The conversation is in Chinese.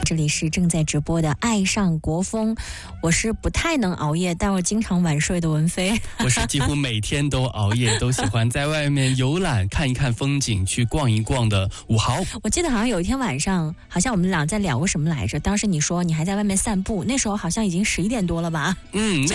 这里是正在直播的爱上国风，我是不太能熬夜但我经常晚睡的文飞。 我是几乎每天都熬夜，都喜欢在外面游览看一看风景，去逛一逛的5号。 我记得好像有一天晚上，好像我们俩在聊过什么来着，当时你说你还在外面散步，那时候好像已经11点多了吧。